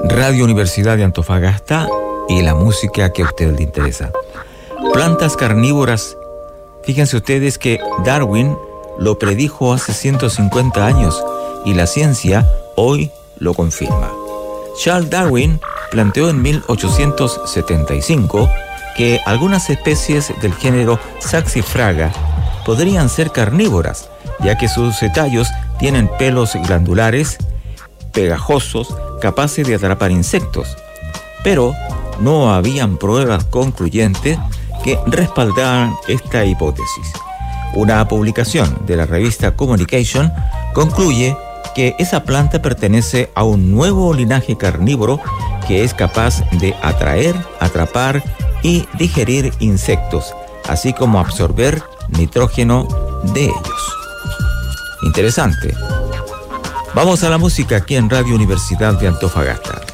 Radio Universidad de Antofagasta y la música que a usted le interesa. Plantas carnívoras. Fíjense ustedes que Darwin lo predijo hace 150 años y la ciencia hoy lo confirma. Charles Darwin planteó en 1875 que algunas especies del género Saxifraga podrían ser carnívoras, ya que sus tallos tienen pelos glandulares, pegajosos, capaces de atrapar insectos. Pero no habían pruebas concluyentes que respaldaran esta hipótesis. Una publicación de la revista Communication concluye que esa planta pertenece a un nuevo linaje carnívoro que es capaz de atraer, atrapar y digerir insectos, así como absorber nitrógeno de ellos. Interesante. Vamos a la música aquí en Radio Universidad de Antofagasta.